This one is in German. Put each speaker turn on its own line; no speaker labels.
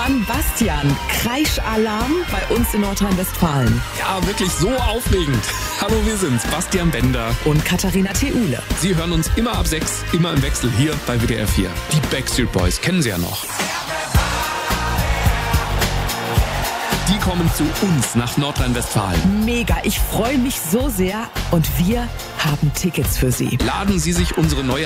Mann, Bastian, Kreischalarm bei uns in Nordrhein-Westfalen.
Ja, wirklich so aufregend. Hallo, wir sind's, Bastian Bender.
Und Katharina Theule.
Sie hören uns immer ab 6, immer im Wechsel hier bei WDR 4. Die Backstreet Boys kennen Sie ja noch. Die kommen zu uns nach Nordrhein-Westfalen.
Mega, ich freue mich so sehr und wir haben Tickets für Sie.
Laden Sie sich unsere neue